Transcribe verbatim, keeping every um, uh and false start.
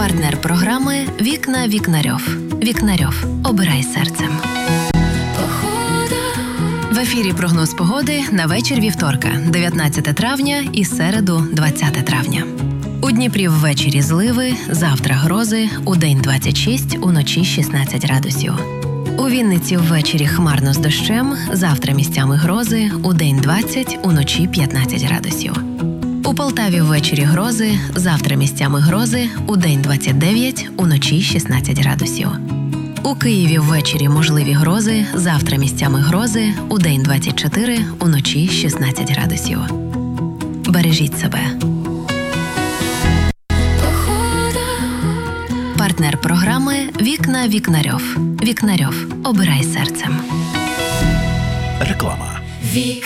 Партнер програми «Вікна Вікнарьов». Вікнарьов. Обирай серцем. В ефірі прогноз погоди на вечір вівторка, дев'ятнадцяте травня і середу, двадцяте травня. У Дніпрі ввечері зливи, завтра грози, удень двадцять шість, уночі шістнадцять градусів. У Вінниці ввечері хмарно з дощем, завтра місцями грози, удень двадцять, уночі п'ятнадцять градусів. У Полтаві ввечері грози, завтра місцями грози, удень двадцять дев'ять, уночі шістнадцять градусів. У Києві ввечері можливі грози, завтра місцями грози, удень двадцять чотири, уночі шістнадцять градусів. Бережіть себе. Партнер програми «Вікна Вікнарьов». Вікнарьов. Обирай серцем. Реклама. Вікна